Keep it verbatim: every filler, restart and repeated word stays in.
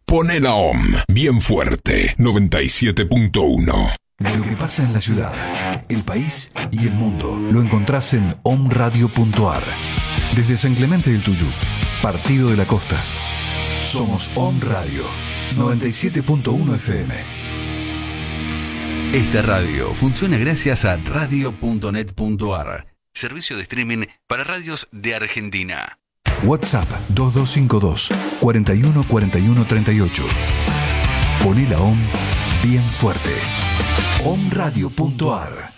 Poné la O M bien fuerte, noventa y siete punto uno. Lo que pasa en la ciudad, el país y el mundo lo encontrás en omradio punto ar. Desde San Clemente del Tuyú, Partido de la Costa. Somos Om Radio, noventa y siete punto uno F M. Esta radio funciona gracias a radio punto net punto ar, servicio de streaming para radios de Argentina. WhatsApp dos dos cinco dos, cuatro uno cuatro uno tres ocho. Poné la O M bien fuerte. om radio punto ar.